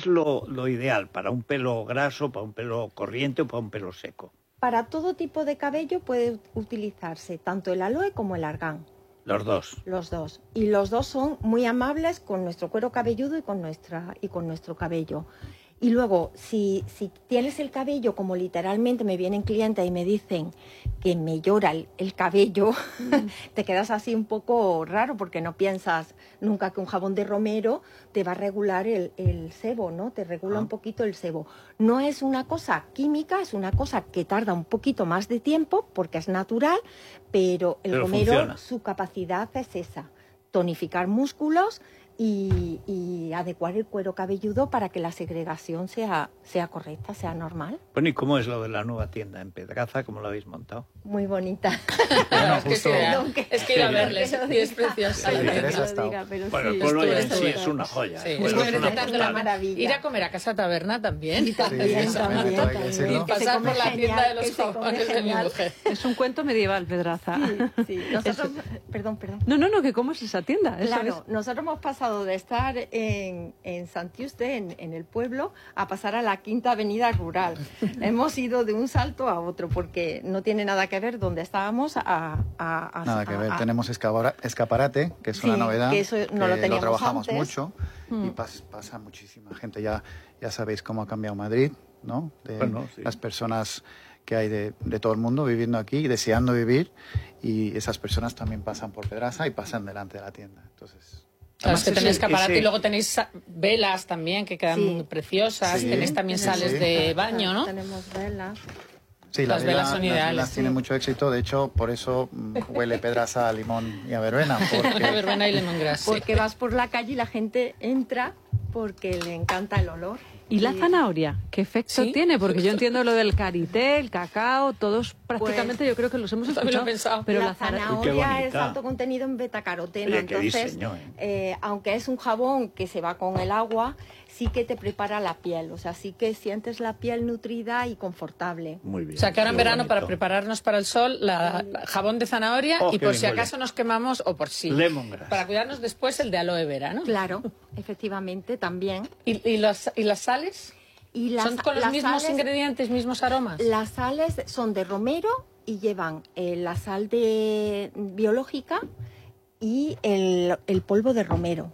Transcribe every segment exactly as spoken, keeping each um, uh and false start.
es lo, lo ideal para un pelo graso, para un pelo corriente o para un pelo seco? Para todo tipo de cabello puede utilizarse tanto el aloe como el argán. Los dos. Los dos. Y los dos son muy amables con nuestro cuero cabelludo y con, nuestra, y con nuestro cabello. Y luego, si, si tienes el cabello, como literalmente me vienen clientes y me dicen que me llora el, el cabello, mm. te quedas así un poco raro porque no piensas nunca que un jabón de romero te va a regular el, el sebo, ¿no? Te regula ah. un poquito el sebo. No es una cosa química, es una cosa que tarda un poquito más de tiempo porque es natural, pero el pero romero, funciona. Su capacidad es esa, tonificar músculos, Y, y adecuar el cuero cabelludo para que la segregación sea, sea correcta, sea normal. Bueno, ¿y cómo es lo de la nueva tienda en Pedraza? ¿Cómo lo habéis montado? Muy bonita. Bueno, es, que justo... que, es que ir a verles, sí, es preciosa. Sí, sí, diga, pero bueno, sí, el pueblo en sí es una joya. Sí, es, es una, una maravilla. Ir a comer a Casa Taberna también. Y también, sí, también, también, también. Y pasar por la genial, tienda de los jabones de mi mujer. Es un cuento medieval, Pedraza. Sí, sí. Nosotros, perdón, perdón. No, no, no, que cómo es esa tienda. Eso claro, es... nosotros hemos pasado de estar en, en Santiuste, en, en el pueblo, a pasar a la Quinta Avenida Rural. Hemos ido de un salto a otro porque no tiene nada que ver donde estábamos a... a, a nada a, que ver, a, tenemos escaparate, que es sí, una novedad, que, eso no que lo, lo trabajamos antes. mucho mm. y pasa, pasa muchísima gente. Ya, ya sabéis cómo ha cambiado Madrid, ¿no? De bueno, sí. Las personas que hay de, de todo el mundo viviendo aquí, deseando vivir, y esas personas también pasan por Pedraza y pasan delante de la tienda. Entonces... Claro, es que tenéis escaparate ese... y luego tenéis velas también que quedan sí. preciosas, sí. tenéis también sales sí. de baño, ¿no? Tenemos velas. Sí, las la velas vela, son ideales. Las velas sí. tienen mucho éxito, de hecho, por eso huele Pedraza a limón y a verbena. Porque... a verbena y lemongrass. Porque vas por la calle y la gente entra porque le encanta el olor. ¿Y la zanahoria? ¿Qué efecto ¿Sí? tiene? Porque yo entiendo lo del karité, el cacao, todos prácticamente pues, yo creo que los hemos escuchado. Lo he pensado. Pero la, la zanahoria es alto contenido en betacaroteno. Oye, entonces, diseño, ¿eh? Eh, aunque es un jabón que se va con el agua, sí que te prepara la piel. O sea, sí que sientes la piel nutrida y confortable. Muy bien. O sea, que ahora en verano, bonito. para prepararnos para el sol, la, la jabón de zanahoria oh, y por si acaso huele. Nos quemamos, o por si. Lemongrass. Para cuidarnos después el de aloe vera, ¿no? Claro, efectivamente, también. ¿Y, y, los, y las sales? Y las, ¿Son con los mismos sales, ingredientes, mismos aromas? Las sales son de romero y llevan eh, la sal de biológica y el, el polvo de romero.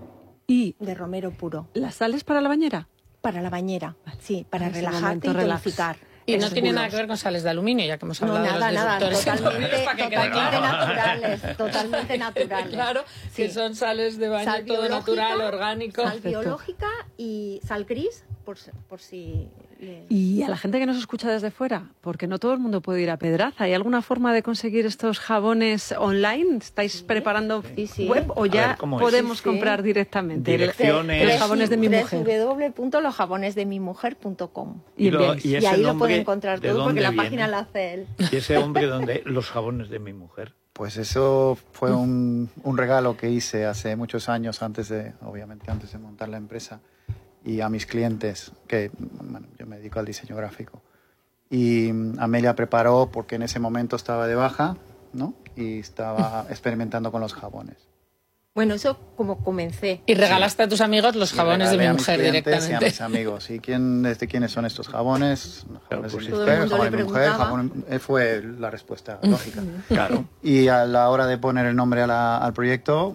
¿Y de romero puro? ¿Las sales para la bañera? Para la bañera, vale. Sí, para en relajarte y tonificar. Y no tiene nada que ver con sales de aluminio, ya que hemos hablado no, nada, de los nada, totalmente, para que totalmente claro. naturales, totalmente naturales. Claro, sí. Que son sales de baño, sal todo natural, orgánico. Sal biológica y sal gris, por, por si... Le... Y a la gente que nos escucha desde fuera, porque no todo el mundo puede ir a Pedraza, ¿hay alguna forma de conseguir estos jabones online? ¿Estáis sí, preparando sí, sí. web o ya ver, podemos sí, comprar sí. directamente? Direcciones. Los jabones de mi mujer. doble u doble u doble u punto los jabones de mi mujer punto com. Y, lo, y, y ahí lo pueden encontrar todo porque la viene? Página la hace él. ¿Y ese hombre dónde? Los jabones de mi mujer. Pues eso fue un, un regalo que hice hace muchos años, antes de, obviamente antes de montar la empresa, y a mis clientes, que bueno, yo me dedico al diseño gráfico. Y Amelia preparó, porque en ese momento estaba de baja, ¿no? Y estaba experimentando con los jabones. Bueno, eso como comencé. Y regalaste sí. a tus amigos los jabones de mi mujer directamente. Y a mis amigos. ¿Y quién, desde quiénes son estos jabones? Jabones pues de mi mujer, jabón de mi mujer, jabón... Fue la respuesta lógica. Claro. Y a la hora de poner el nombre a la, al proyecto...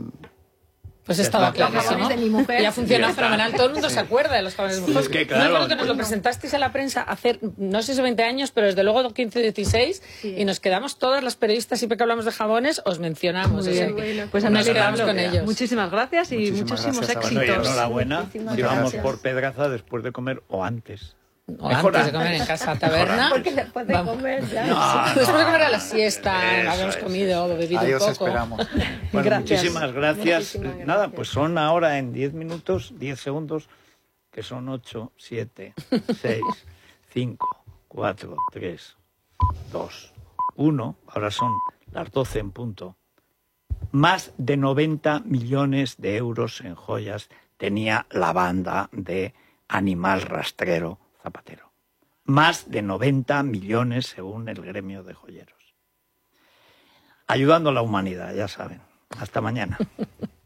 Pues estaba claro, ¿no? De mi mujer. Ya funcionó fenomenal. Todo el mundo sí. se acuerda de los jabones de mi mujer. Sí, es que, claro, no es que nos lo presentasteis a la prensa hace, no sé si veinte años, pero desde luego quince, dieciséis, sí. y nos quedamos todas las periodistas, siempre que hablamos de jabones, os mencionamos. Muy bien. O sea, bueno, pues nos quedamos con ellos. Muchísimas gracias y Muchísimas muchísimos gracias, éxitos. Bueno, y enhorabuena. Llevamos por Pedraza después de comer o antes. O Mejor antes de comer en Casa Taberna. Porque después de Vamos. comer ya. No, después no, de comer a la siesta, eso habíamos es. comido, bebido Ahí un os poco. esperamos. Bueno, gracias. muchísimas gracias. Muchísimas gracias. Nada, pues son ahora en diez minutos, diez segundos, que son ocho, siete, seis, cinco, cuatro, tres, dos, uno. Ahora son las doce en punto. Más de noventa millones de euros en joyas tenía la banda de Animal Rastrero Zapatero. Más de noventa millones según el gremio de joyeros. Ayudando a la humanidad, ya saben. Hasta mañana.